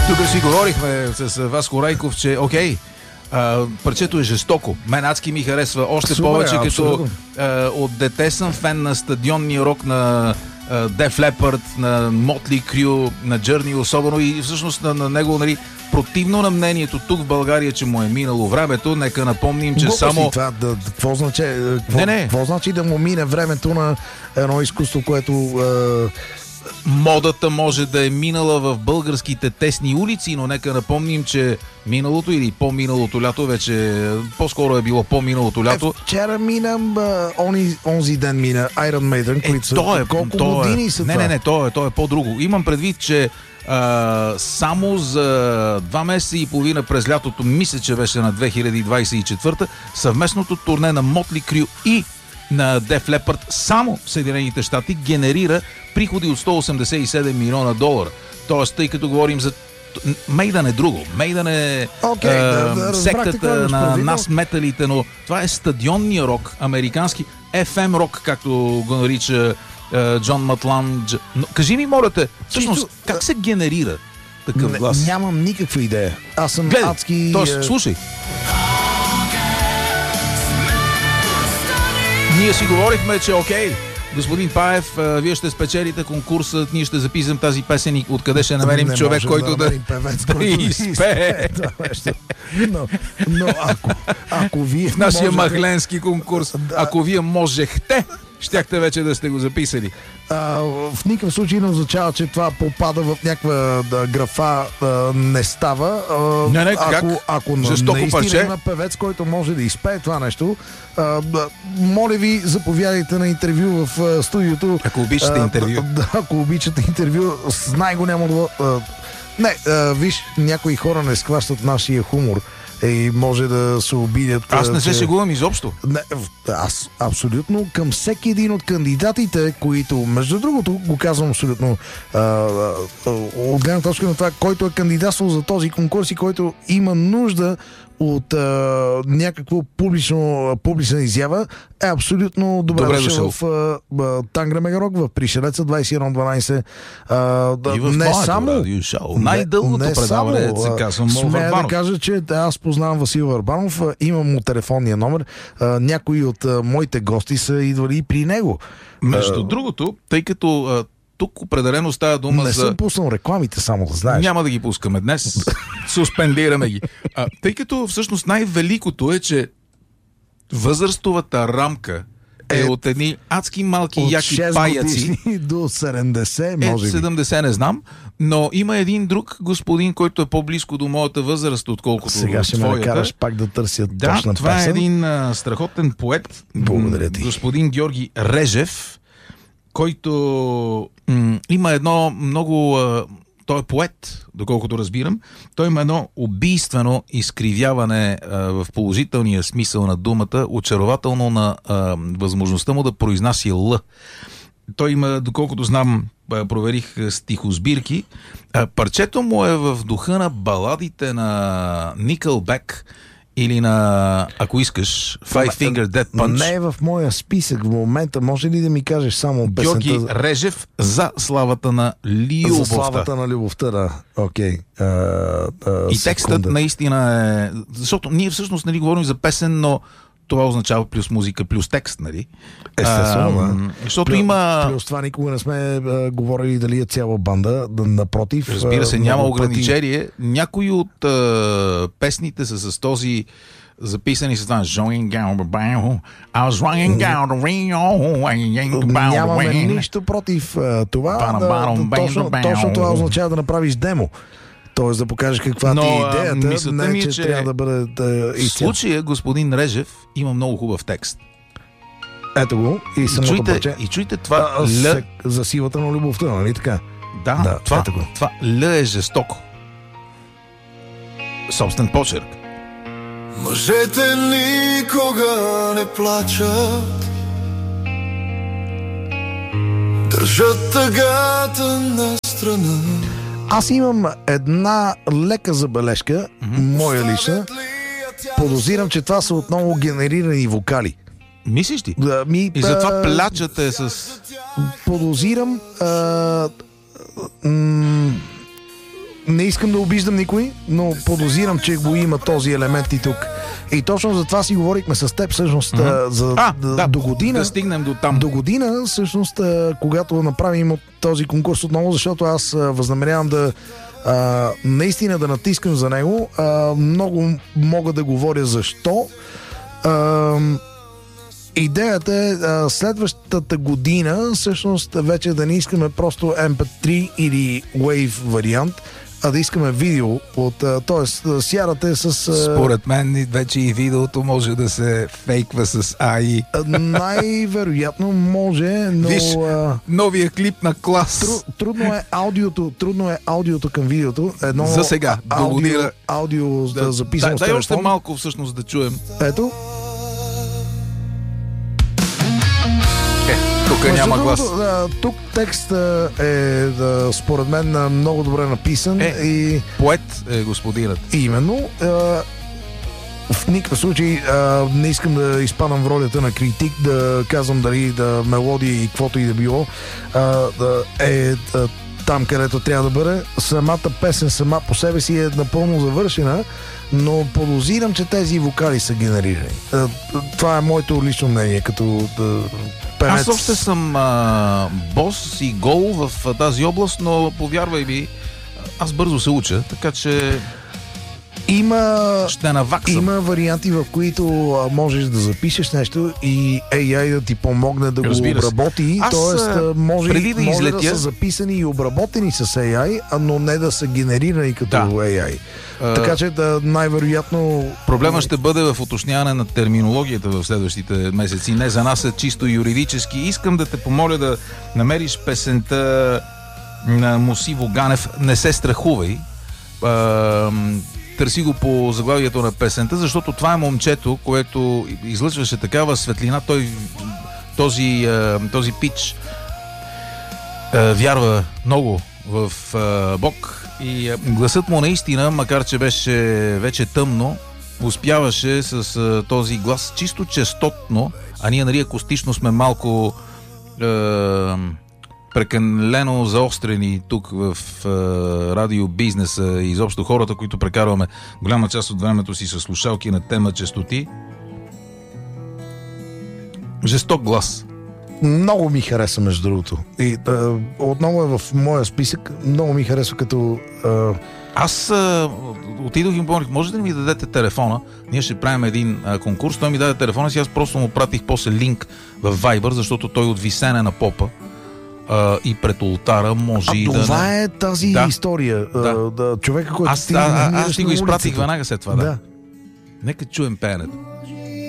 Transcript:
Тук си говорихме с Васко Райков, че окей, парчето е жестоко. Мен адски ми харесва още супер, повече, като от дете съм фен на стадионния рок на Def Leppard, на Motley Crue, на Journey особено, и всъщност на него, нали, противно на мнението тук в България, че му е минало времето, нека напомним, че само... Какво значи да му мине времето на едно изкуство, което... Модата може да е минала в българските тесни улици, но нека напомним, че миналото или по-миналото лято, вече по-скоро е било по-миналото лято. Вчера мина, онзи ден мина Iron Maiden, които са колко години са това? Не, то е по-друго. Имам предвид, че само за 2 месеца и половина през лятото, мисля, че беше на 2024, съвместното турне на Motley Crue и на Def Leppard само в Съединените щати генерира приходи от $187 милиона. Тоест, тъй като говорим за Мейдън е друго. Мейдън е сектата на нас металите, но това е стадионния рок, американски FM рок, както го нарича Джон Матлан. Кажи ми, моля те, всъщност, как се генерира такъв глас? Нямам никаква идея. Аз съм адски... Тоест, слушай. Ние си говорихме, че окей, господин Паев, вие ще спечелите конкурса, ние ще записам тази песен и откъде ще намерим човек, който да изпее. Но ако вие... В нашия махленски конкурс, ако вие можехте, щяхте вече да сте го записали. В никакъв случай не означава, че това попада в някаква графа не става. Ако наистина има певец, който може да изпее това нещо, моля ви, заповядайте на интервю в студиото. Ако обичате интервю. Ако обичате интервю, с най-голямо... виж, някои хора не схващат нашия хумор и може да се обидят. Аз не се шегувам изобщо. Аз абсолютно към всеки един от кандидатите, които, между другото, го казвам абсолютно от гледна точка на това, който е кандидатствал за този конкурс и който има нужда от някаква публична изява, е абсолютно добре дошъл в Тангра Мегарок, в Пришелеца 2112. И в не само най-дългото предаване, се казвам смея да кажа, че аз познавам Васил Върбанов, имам му телефонния номер, някои от моите гости са идвали и при него. Между другото, тъй като тук определено става дума не съм пуснал рекламите, само да знаеш. Няма да ги пускаме днес. Суспендираме ги. Тъй като всъщност най-великото е, че възрастовата рамка е от едни адски малки яки паяци. До 70, може би. 70 не знам, но има един друг господин, който е по-близко до моята възраст, отколкото сега ще ме накараш пак да търся точна песен. Това е един страхотен поет. Благодаря ти. Господин Георги Режев, който има едно много... той е поет, доколкото разбирам. Той има едно убийствено изкривяване в положителния смисъл на думата, очарователно на възможността му да произнася Л. Той има, доколкото знам, проверих стихосбирки. Парчето му е в духа на баладите на Nickelback или на, ако искаш, Five Finger Death Punch. Не е в моя списък в момента. Може ли да ми кажеш само песента? Георги Режев, За славата на любовта. За славата на любовта, да. Окей. И текстът наистина е... Защото ние всъщност нали говорим за песен, но това означава плюс музика, плюс текст, нали? Естествено, защото има... Плюс това никога не сме говорили дали е цяла банда, напротив. Разбира се, няма ограничение. Някои от песните са с този записани с това Нямаме нищо против това. Точно това означава да направиш демо. Тоест да покажеш каква ти е идеята, не че трябва да бъде истина. В случая господин Режев има много хубав текст. Ето го и самото парче. И чуйте това за силата на любовта, нали така? Да, това Л е жестоко. Собствен почерк. Мъжете никога не плачат, държат тъгата на страна. Аз имам една лека забележка, моя лична. Подозирам, че това са отново генерирани вокали. Мислиш ти? И затова плачате с... Подозирам... Не искам да обиждам никой, но подозирам, че го има този елемент и тук. И точно за това си говорихме с теб, всъщност, до година. Да стигнем до там. До година, всъщност, когато направим от този конкурс отново, защото аз възнамерявам да наистина да натискам за него. Много мога да говоря защо. Идеята е следващата година всъщност вече да не искаме просто MP3 или Wave вариант, а да искаме видео т.е. сярате с... Според мен вече и видеото може да се фейква с AI. Най-вероятно може, но... Виж, новия клип на Клас. Трудно е аудиото към видеото. Едно за сега, до година. Аудио да записано с телефон. Дай още малко всъщност да чуем. Ето. Тук няма глас. Тук текстът е според мен много добре написан. И поет е господинът. Именно. В никакъв случай не искам да изпадам в ролята на критик, да казвам дали да мелодия и каквото и да било там, където трябва да бъде. Самата песен сама по себе си е напълно завършена, но подозирам, че тези вокали са генерирани. Това е моето лично мнение, като певец. Аз още съм бос и гол в тази област, но повярвай ми, аз бързо се уча, така че ще наваксам. Има варианти, в които можеш да запишеш нещо и AI да ти помогне да го обработи. Тоест, може да са записани и обработени с AI, но не да са генерирани като AI. Така че най-вероятно... Проблема ще бъде в уточняване на терминологията в следващите месеци. Не за нас е чисто юридически. Искам да те помоля да намериш песента на Мусиво Ганев "Не се страхувай". Търси го по заглавието на защото това е момчето, което излъчваше такава светлина. Този пич вярва много в Бог и гласът му наистина, макар че беше вече тъмно, успяваше с този глас чисто честотно, а ние нали акустично сме малко прекалено заострени тук в радиобизнеса и изобщо хората, които прекарваме голяма част от времето си с слушалки на тема честоти. Жесток глас. Много ми хареса, между другото. И отново е в моя списък. Много ми харесва като... Аз отидох и му помолих, може да ми дадете телефона? Ние ще правим един конкурс. Той ми даде телефона си, аз просто му пратих после линк в Viber, защото той от висене на попа и пред ултара може и да... това е тази история. Човека, който аз ти го изпратих веднага след това. Да. Нека чуем пеенето.